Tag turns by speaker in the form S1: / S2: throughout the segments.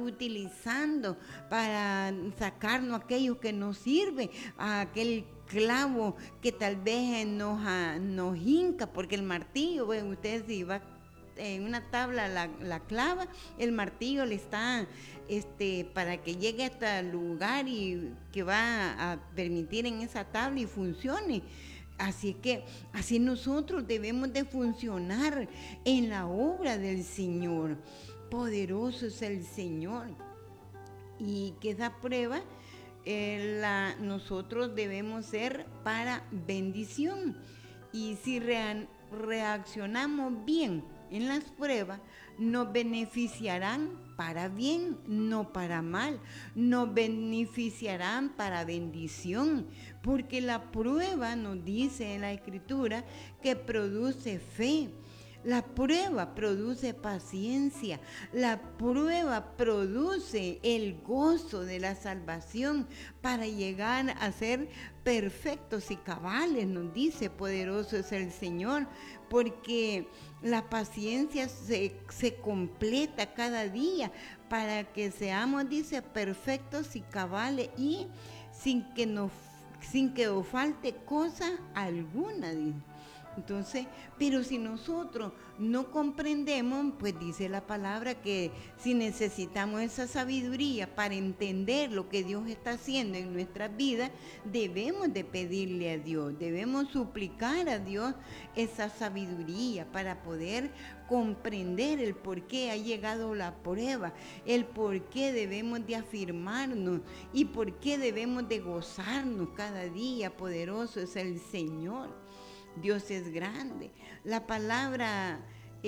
S1: utilizando para sacarnos aquello que nos sirve, aquel clavo que tal vez nos hinca, porque el martillo, bueno, ustedes si va en una tabla la clava, el martillo le está, para que llegue hasta el lugar y que va a permitir en esa tabla y funcione. Así que así nosotros debemos de funcionar en la obra del Señor. Poderoso es el Señor. Y que esa prueba nosotros debemos ser para bendición. Y si reaccionamos bien en las pruebas, nos beneficiarán para bien, no para mal, nos beneficiarán para bendición, porque la prueba nos dice en la Escritura que produce fe. La prueba produce paciencia, la prueba produce el gozo de la salvación para llegar a ser perfectos y cabales, nos dice, poderoso es el Señor, porque la paciencia se completa cada día para que seamos, dice, perfectos y cabales y sin que nos falte cosa alguna, dice. Entonces, pero si nosotros no comprendemos, pues dice la palabra que si necesitamos esa sabiduría para entender lo que Dios está haciendo en nuestras vidas, debemos de pedirle a Dios, debemos suplicar a Dios esa sabiduría para poder comprender el por qué ha llegado la prueba, el por qué debemos de afirmarnos y por qué debemos de gozarnos cada día. Poderoso es el Señor. Dios es grande. La palabra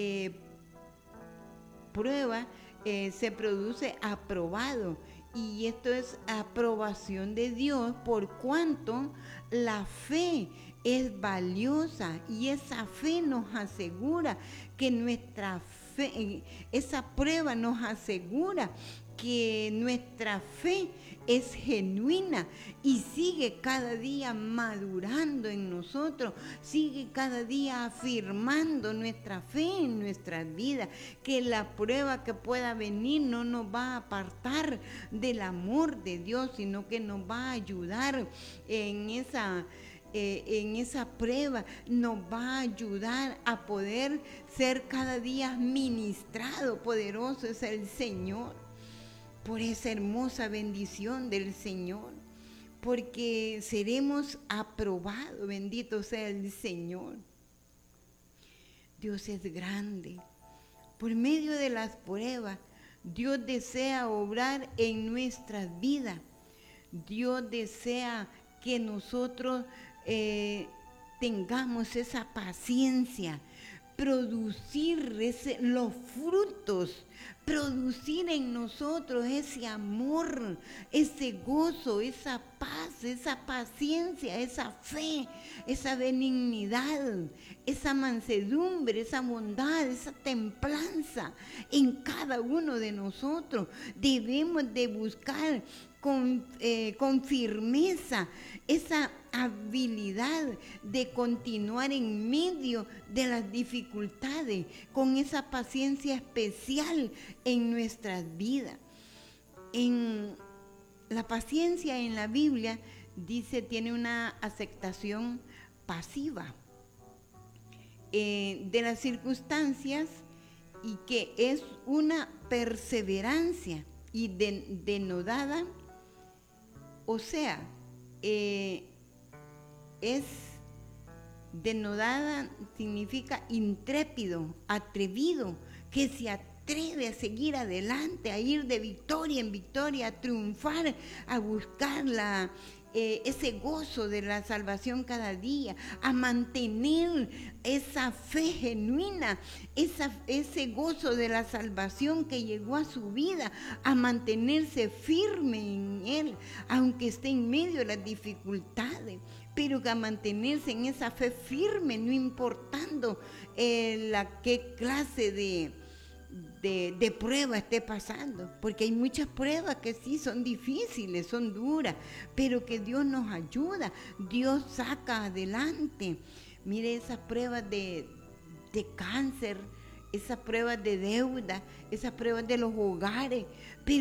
S1: prueba se produce aprobado, y esto es aprobación de Dios por cuanto la fe es valiosa, y esa fe nos asegura que nuestra fe, esa prueba nos asegura que nuestra fe es genuina y sigue cada día madurando en nosotros, sigue cada día afirmando nuestra fe en nuestras vidas, que la prueba que pueda venir no nos va a apartar del amor de Dios, sino que nos va a ayudar en esa prueba, nos va a ayudar a poder ser cada día ministrado. Poderoso es el Señor por esa hermosa bendición del Señor, porque seremos aprobados. Bendito sea el Señor. Dios es grande. Por medio de las pruebas, Dios desea obrar en nuestras vidas. Dios desea que nosotros tengamos esa paciencia, producir los frutos, producir en nosotros ese amor, ese gozo, esa paz, esa paciencia, esa fe, esa benignidad, esa mansedumbre, esa bondad, esa templanza en cada uno de nosotros. Debemos de buscar con firmeza esa habilidad de continuar en medio de las dificultades, con esa paciencia especial en nuestras vidas. En la paciencia en la Biblia dice, tiene una aceptación pasiva de las circunstancias, y que es una perseverancia y denodada, o sea, es denodada, significa intrépido, atrevido, que se atreve a seguir adelante, a ir de victoria en victoria, a triunfar, a buscar ese gozo de la salvación cada día, a mantener esa fe genuina, ese gozo de la salvación que llegó a su vida, a mantenerse firme en él, aunque esté en medio de las dificultades, pero a mantenerse en esa fe firme, no importando qué clase de prueba esté pasando, porque hay muchas pruebas que sí son difíciles, son duras, pero que Dios nos ayuda, Dios saca adelante. Mire esas pruebas de cáncer, esas pruebas de deuda, esas pruebas de los hogares, pero